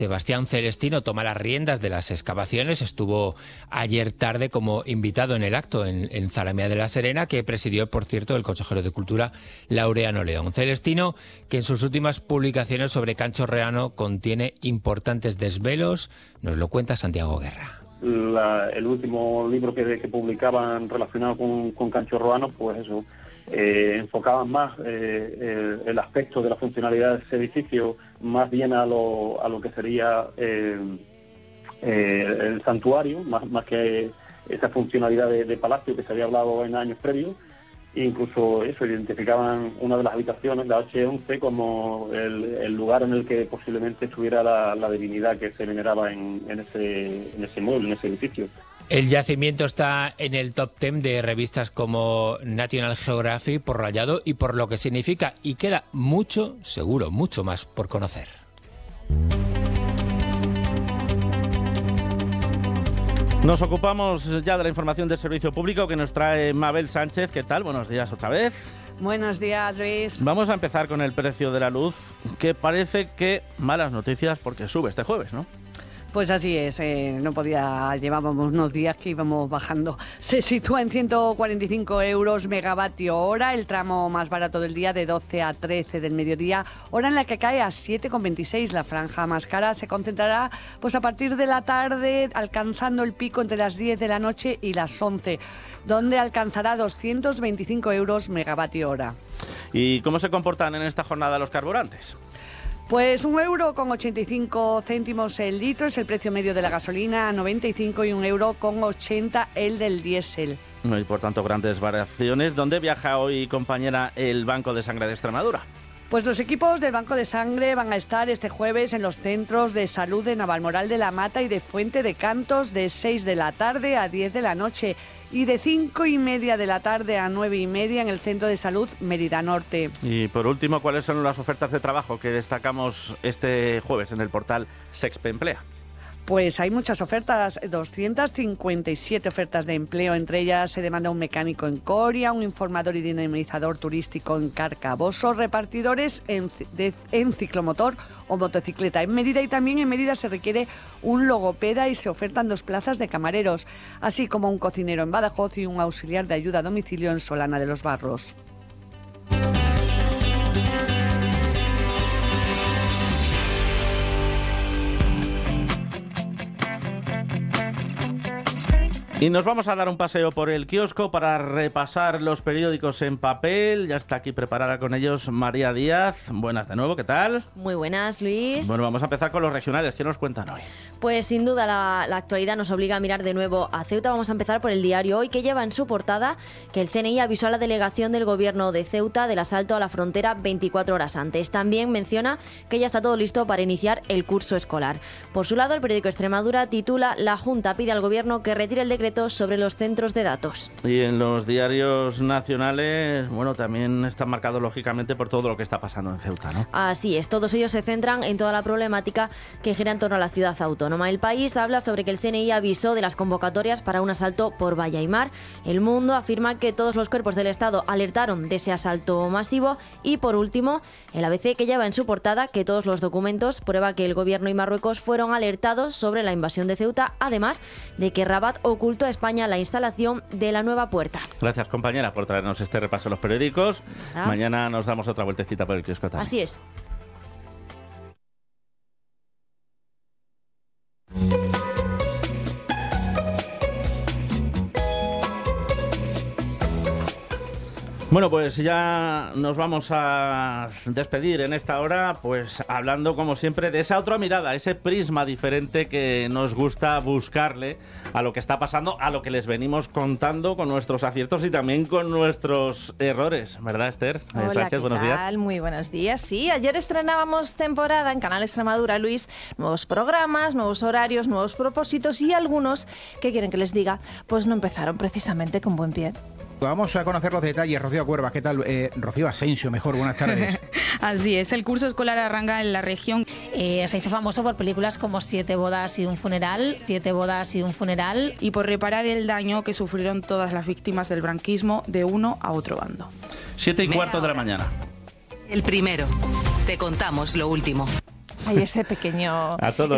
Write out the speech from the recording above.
Sebastián Celestino toma las riendas de las excavaciones. Estuvo ayer tarde como invitado en el acto en Zalamea de la Serena, que presidió, por cierto, el consejero de Cultura, Laureano León. Celestino, que en sus últimas publicaciones sobre Cancho Reano contiene importantes desvelos, nos lo cuenta Santiago Guerra. El último libro que publicaban relacionado con Cancho Reano, pues eso, enfocaban más el aspecto de la funcionalidad de ese edificio, más bien a lo que sería el santuario, más que esa funcionalidad de palacio que se había hablado en años previos. E incluso eso, identificaban una de las habitaciones, la H11, como el lugar en el que posiblemente estuviera la divinidad que se veneraba en ese mueble, en ese edificio. El yacimiento está en el top 10 de revistas como National Geographic por rayado y por lo que significa, y queda mucho, seguro, mucho más por conocer. Nos ocupamos ya de la información del servicio público que nos trae Mabel Sánchez. ¿Qué tal? Buenos días otra vez. Buenos días, Luis. Vamos a empezar con el precio de la luz, que parece que malas noticias porque sube este jueves, ¿no? Pues así es, llevábamos unos días que íbamos bajando. Se sitúa en 145 euros megavatio hora, el tramo más barato del día de 12 a 13 del mediodía, hora en la que cae a 7,26. La franja más cara se concentrará pues a partir de la tarde, alcanzando el pico entre las 10 de la noche y las 11, donde alcanzará 225 euros megavatio hora. ¿Y cómo se comportan en esta jornada los carburantes? Pues 1,85 € el litro es el precio medio de la gasolina, a 95, y 1,80 € el del diésel. Y por tanto, grandes variaciones. ¿Dónde viaja hoy, compañera, el Banco de Sangre de Extremadura? Pues los equipos del Banco de Sangre van a estar este jueves en los centros de salud de Navalmoral de la Mata y de Fuente de Cantos de 6 de la tarde a 10 de la noche y de 5:30 de la tarde a 9:30 en el Centro de Salud Mérida Norte. Y por último, ¿cuáles son las ofertas de trabajo que destacamos este jueves en el portal Sexpe Emplea? Pues hay muchas ofertas, 257 ofertas de empleo. Entre ellas se demanda un mecánico en Coria, un informador y dinamizador turístico en Carcaboso, repartidores en ciclomotor o motocicleta en Mérida, y también en Mérida se requiere un logopeda y se ofertan 2 plazas de camareros, así como un cocinero en Badajoz y un auxiliar de ayuda a domicilio en Solana de los Barros. Y nos vamos a dar un paseo por el kiosco para repasar los periódicos en papel. Ya está aquí preparada con ellos María Díaz. Buenas de nuevo, ¿qué tal? Muy buenas, Luis. Bueno, vamos a empezar con los regionales. ¿Qué nos cuentan hoy? Pues sin duda la actualidad nos obliga a mirar de nuevo a Ceuta. Vamos a empezar por el diario Hoy, que lleva en su portada que el CNI avisó a la delegación del gobierno de Ceuta del asalto a la frontera 24 horas antes. También menciona que ya está todo listo para iniciar el curso escolar. Por su lado, el periódico Extremadura titula: La Junta pide al gobierno que retire el decreto sobre los centros de datos. Y en los diarios nacionales, bueno, también están marcados lógicamente por todo lo que está pasando en Ceuta, ¿no? Así es, todos ellos se centran en toda la problemática que gira en torno a la ciudad autónoma. El País habla sobre que el CNI avisó de las convocatorias para un asalto por Valla y Mar. El Mundo afirma que todos los cuerpos del Estado alertaron de ese asalto masivo. Y por último, el ABC, que lleva en su portada que todos los documentos prueba que el gobierno y Marruecos fueron alertados sobre la invasión de Ceuta, además de que Rabat ocultó a España la instalación de la nueva puerta. Gracias, compañera, por traernos este repaso de los periódicos. ¿Verdad? Mañana nos damos otra vueltecita por el kiosco también. Así es. Bueno, pues ya nos vamos a despedir en esta hora, pues hablando como siempre de esa otra mirada, ese prisma diferente que nos gusta buscarle a lo que está pasando, a lo que les venimos contando con nuestros aciertos y también con nuestros errores, ¿verdad, Esther? Hola, Sánchez, buenos días. Muy buenos días. Sí, ayer estrenábamos temporada en Canal Extremadura, Luis, nuevos programas, nuevos horarios, nuevos propósitos, y algunos, ¿qué quieren que les diga? Pues no empezaron precisamente con buen pie. Vamos a conocer los detalles. Rocío Cuervas, ¿qué tal? Rocío Asensio, mejor, buenas tardes. Así es, el curso escolar arranca en la región. Se hizo famoso por películas como 7 bodas y un funeral, 7 bodas y un funeral. Y por reparar el daño que sufrieron todas las víctimas del franquismo de uno a otro bando. 7:15 de la mañana. El primero. Te contamos lo último. Hay ese pequeño